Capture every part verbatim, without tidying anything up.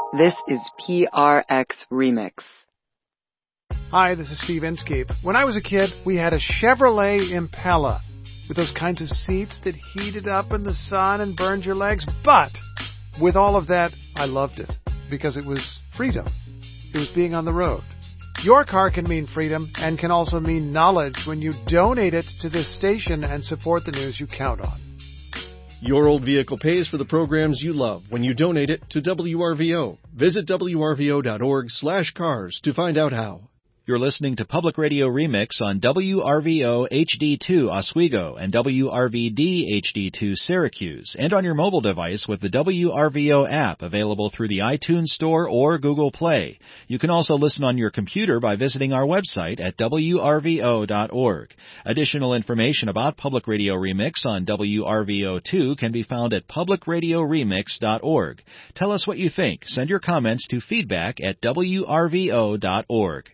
This is P R X Remix. Hi, this is Steve Inskeep. When I was a kid, we had a Chevrolet Impala with those kinds of seats that heated up in the sun and burned your legs. But with all of that, I loved it because it was freedom. It was being on the road. Your car can mean freedom and can also mean knowledge when you donate it to this station and support the news you count on. Your old vehicle pays for the programs you love when you donate it to W R V O. Visit W R V O dot org slash cars to find out how. You're listening to Public Radio Remix on W R V O H D two Oswego and W R V D H D two Syracuse, and on your mobile device with the W R V O app available through the iTunes Store or Google Play. You can also listen on your computer by visiting our website at W R V O dot org. Additional information about Public Radio Remix on W R V O two can be found at public radio remix dot org. Tell us what you think. Send your comments to feedback at W R V O dot org.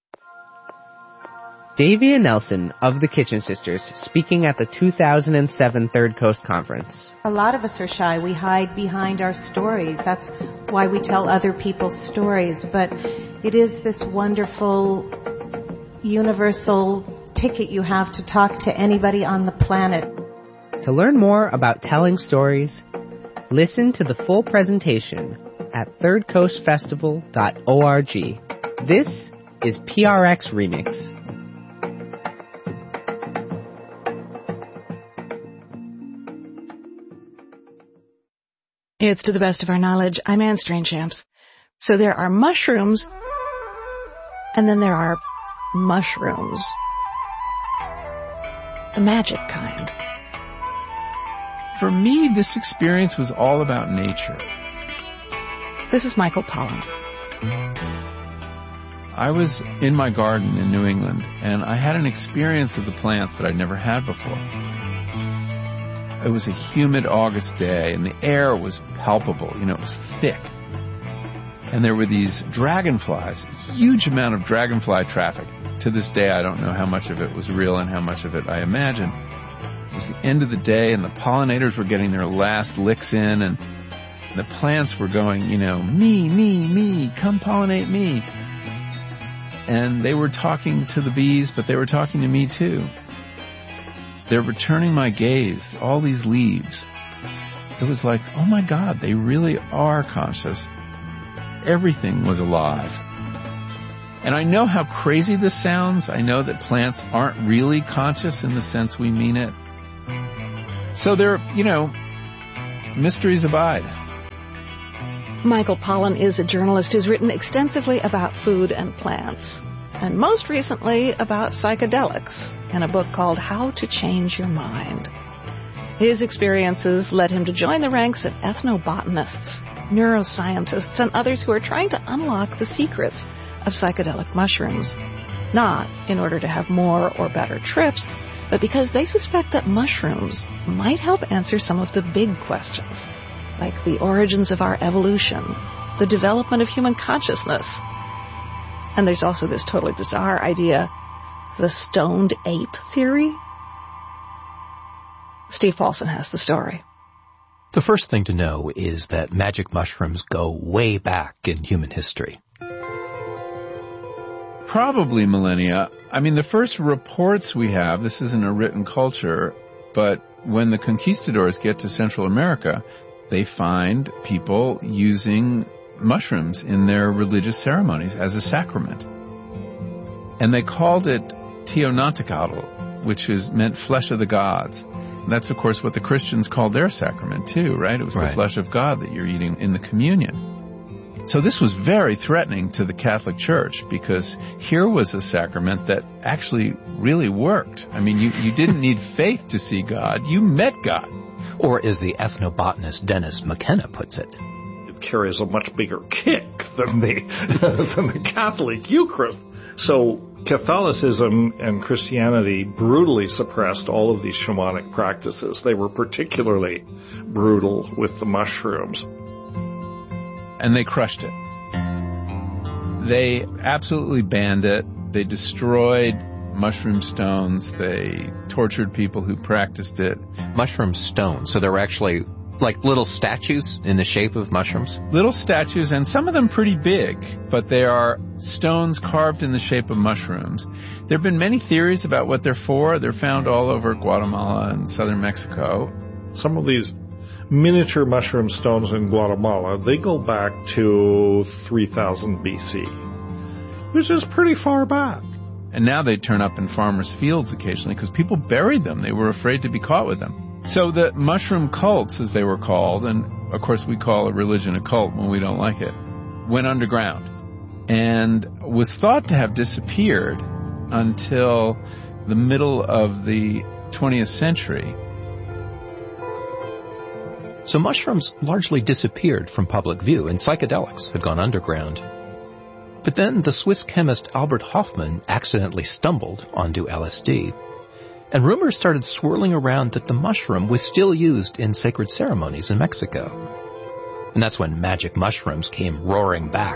Davia Nelson of the Kitchen Sisters speaking at the two thousand seven Third Coast Conference. A lot of us are shy. We hide behind our stories. That's why we tell other people's stories. But it is this wonderful, universal ticket you have to talk to anybody on the planet. To learn more about telling stories, listen to the full presentation at third coast festival dot org. This is P R X Remix. It's to the best of our knowledge. I'm Anne Strainchamps. So there are mushrooms, and then there are mushrooms. The magic kind. For me, this experience was all about nature. This is Michael Pollan. I was in my garden in New England, and I had an experience of the plants that I'd never had before. It was a humid August day, and the air was palpable. You know, it was thick. And there were these dragonflies, a huge amount of dragonfly traffic. To this day, I don't know how much of it was real and how much of it I imagined. It was the end of the day, and the pollinators were getting their last licks in, and the plants were going, you know, me, me, me, come pollinate me. And they were talking to the bees, but they were talking to me too. They're returning my gaze, all these leaves. It was like, oh my God, they really are conscious. Everything was alive. And I know how crazy this sounds. I know that plants aren't really conscious in the sense we mean it. So there, you know, mysteries abide. Michael Pollan is a journalist who's written extensively about food and plants, and most recently about psychedelics in a book called How to Change Your Mind. His experiences led him to join the ranks of ethnobotanists, neuroscientists, and others who are trying to unlock the secrets of psychedelic mushrooms, not in order to have more or better trips, but because they suspect that mushrooms might help answer some of the big questions, like the origins of our evolution, the development of human consciousness. And there's also this totally bizarre idea, the stoned ape theory. Steve Paulson has the story. The first thing to know is that magic mushrooms go way back in human history. Probably millennia. I mean, the first reports we have, this isn't a written culture, but when the conquistadors get to Central America, they find people using mushrooms in their religious ceremonies as a sacrament. And they called it Teonanticatl, which is meant flesh of the gods. And that's, of course, what the Christians called their sacrament, too, right? It was right. The flesh of God that you're eating in the communion. So this was very threatening to the Catholic Church, because here was a sacrament that actually really worked. I mean, you, you didn't need faith to see God. You met God. Or as the ethnobotanist Dennis McKenna puts it, it carries a much bigger kick than the, than the Catholic Eucharist. So Catholicism and Christianity brutally suppressed all of these shamanic practices. They were particularly brutal with the mushrooms. And they crushed it. They absolutely banned it. They destroyed mushroom stones. They tortured people who practiced it. Mushroom stones. So there were actually Like little statues in the shape of mushrooms? Little statues, and some of them pretty big, but they are stones carved in the shape of mushrooms. There have been many theories about what they're for. They're found all over Guatemala and southern Mexico. Some of these miniature mushroom stones in Guatemala, they go back to three thousand B C, which is pretty far back. And now they turn up in farmers' fields occasionally because people buried them. They were afraid to be caught with them. So the mushroom cults, as they were called, and of course we call a religion a cult when we don't like it, went underground and was thought to have disappeared until the middle of the twentieth century. So mushrooms largely disappeared from public view, and psychedelics had gone underground. But then the Swiss chemist Albert Hofmann accidentally stumbled onto L S D. And rumors started swirling around that the mushroom was still used in sacred ceremonies in Mexico. And that's when magic mushrooms came roaring back.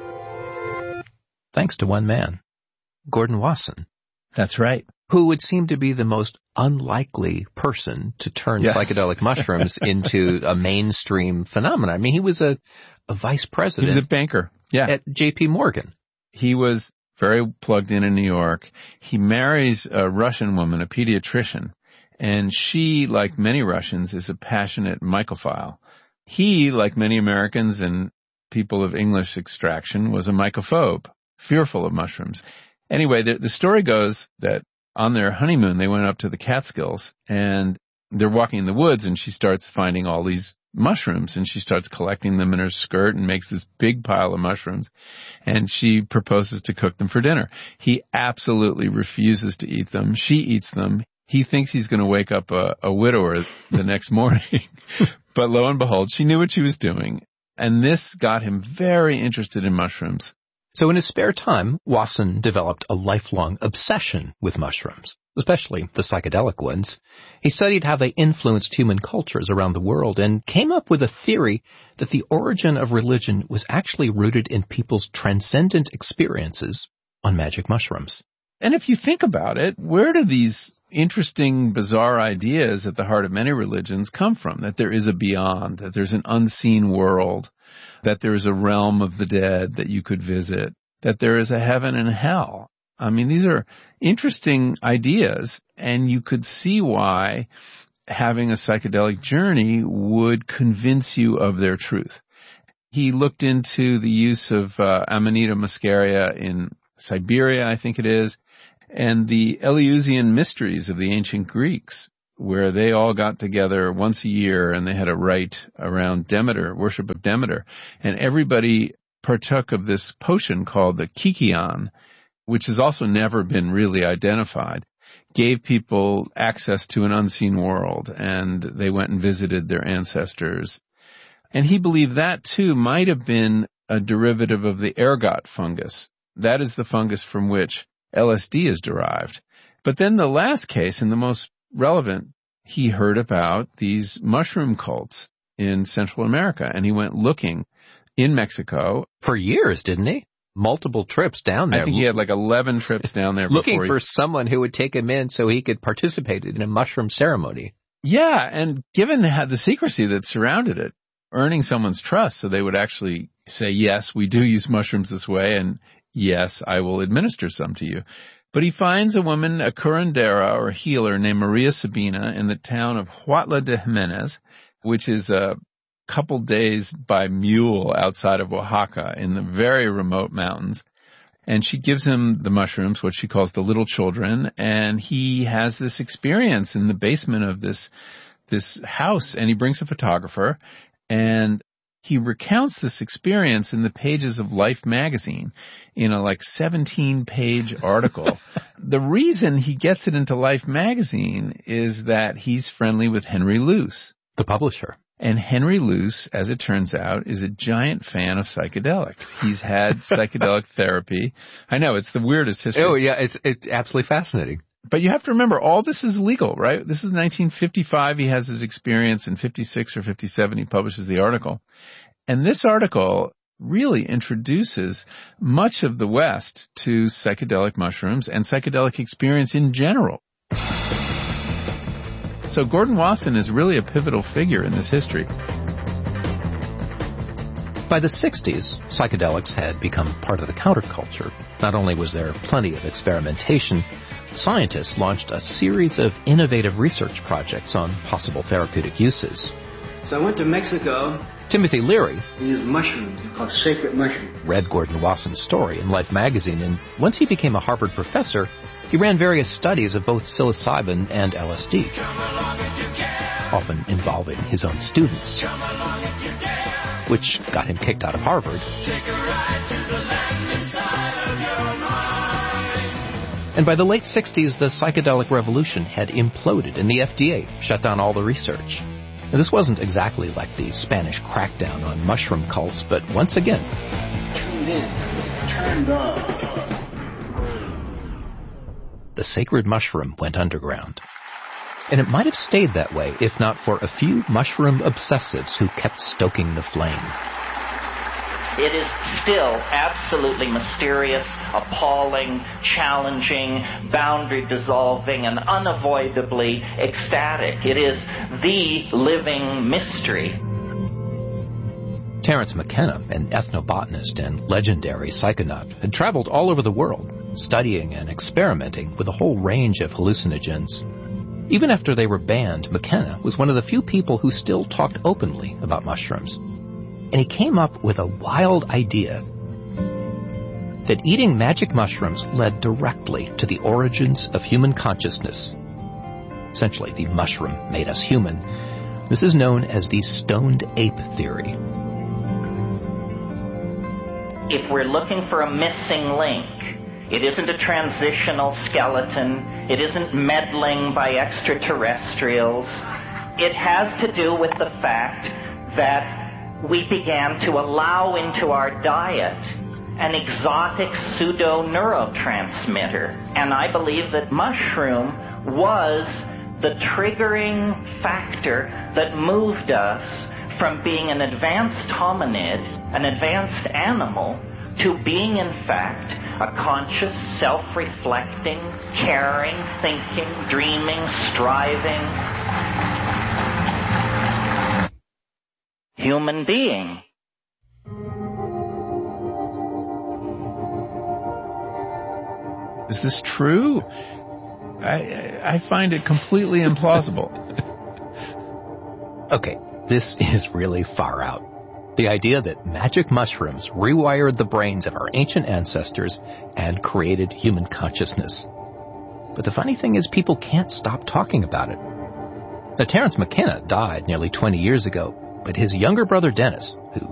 Thanks to one man, Gordon Wasson. That's right. Who would seem to be the most unlikely person to turn yes. psychedelic mushrooms into a mainstream phenomenon. I mean, he was a, a vice president. He was a banker. Yeah. At J P Morgan. He was very plugged in in New York. He marries a Russian woman, a pediatrician, and she, like many Russians, is a passionate mycophile. He, like many Americans and people of English extraction, was a mycophobe, fearful of mushrooms. Anyway, the, the story goes that on their honeymoon, they went up to the Catskills, and they're walking in the woods, and she starts finding all these mushrooms, and she starts collecting them in her skirt and makes this big pile of mushrooms, and she proposes to cook them for dinner. He absolutely refuses to eat them. She eats them. He thinks he's going to wake up a, a widower the next morning, but lo and behold, she knew what she was doing, and this got him very interested in mushrooms. So in his spare time, Wasson developed a lifelong obsession with mushrooms, especially the psychedelic ones. He studied how they influenced human cultures around the world and came up with a theory that the origin of religion was actually rooted in people's transcendent experiences on magic mushrooms. And if you think about it, where do these interesting, bizarre ideas at the heart of many religions come from? That there is a beyond, that there's an unseen world, that there is a realm of the dead that you could visit, that there is a heaven and hell. I mean, these are interesting ideas, and you could see why having a psychedelic journey would convince you of their truth. He looked into the use of uh, Amanita muscaria in Siberia, I think it is, and the Eleusinian mysteries of the ancient Greeks, where they all got together once a year and they had a rite around Demeter, worship of Demeter, and everybody partook of this potion called the Kykeon, which has also never been really identified, gave people access to an unseen world, and they went and visited their ancestors. And he believed that, too, might have been a derivative of the ergot fungus. That is the fungus from which L S D is derived. But then the last case, and the most relevant, he heard about these mushroom cults in Central America, and he went looking in Mexico. For years, didn't he? Multiple trips down there. I think he had like eleven trips down there. Looking before for he... someone who would take him in so he could participate in a mushroom ceremony. Yeah, and given the, the secrecy that surrounded it, earning someone's trust so they would actually say, yes, we do use mushrooms this way, and yes, I will administer some to you. But he finds a woman, a curandera or a healer named Maria Sabina in the town of Huautla de Jimenez, which is a couple days by mule outside of Oaxaca in the very remote mountains. And she gives him the mushrooms, what she calls the little children, and he has this experience in the basement of this this house, and he brings a photographer, and he recounts this experience in the pages of Life magazine in a like seventeen-page article. The reason he gets it into Life magazine is that he's friendly with Henry Luce, the publisher. And Henry Luce, as it turns out, is a giant fan of psychedelics. He's had psychedelic therapy. I know, it's the weirdest history. Oh, yeah, it's, it's absolutely fascinating. But you have to remember, all this is legal, right? This is nineteen fifty-five. He has his experience. In fifty-six or fifty-seven, he publishes the article. And this article really introduces much of the West to psychedelic mushrooms and psychedelic experience in general. So Gordon Wasson is really a pivotal figure in this history. By the sixties, psychedelics had become part of the counterculture. Not only was there plenty of experimentation, scientists launched a series of innovative research projects on possible therapeutic uses. So I went to Mexico. Timothy Leary used mushrooms. They're called sacred mushrooms. Read Gordon Wasson's story in Life magazine, and once he became a Harvard professor, he ran various studies of both psilocybin and L S D, often involving his own students, which got him kicked out of Harvard. And by the late sixties, the psychedelic revolution had imploded, and the F D A shut down all the research. Now, this wasn't exactly like the Spanish crackdown on mushroom cults, but once again, tuned in, turned on. The sacred mushroom went underground. And it might have stayed that way if not for a few mushroom obsessives who kept stoking the flame. It is still absolutely mysterious, appalling, challenging, boundary-dissolving, and unavoidably ecstatic. It is the living mystery. Terence McKenna, an ethnobotanist and legendary psychonaut, had traveled all over the world, studying and experimenting with a whole range of hallucinogens. Even after they were banned, McKenna was one of the few people who still talked openly about mushrooms. And he came up with a wild idea that eating magic mushrooms led directly to the origins of human consciousness. Essentially, the mushroom made us human. This is known as the stoned ape theory. If we're looking for a missing link, it isn't a transitional skeleton. It isn't meddling by extraterrestrials. It has to do with the fact that we began to allow into our diet an exotic pseudo-neurotransmitter. And I believe that mushroom was the triggering factor that moved us from being an advanced hominid, an advanced animal, to being, in fact, a conscious, self-reflecting, caring, thinking, dreaming, striving human being. Is this true? I, I find it completely implausible. Okay, this is really far out. The idea that magic mushrooms rewired the brains of our ancient ancestors and created human consciousness. But the funny thing is, people can't stop talking about it. Now, Terence McKenna died nearly twenty years ago, but his younger brother Dennis, who